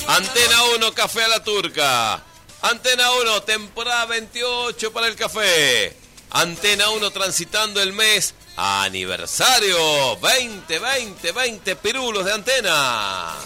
Antena 1, café a la turca. Antena 1, temporada 28 para el café. Antena 1 transitando el mes aniversario 20 pirulos de antena.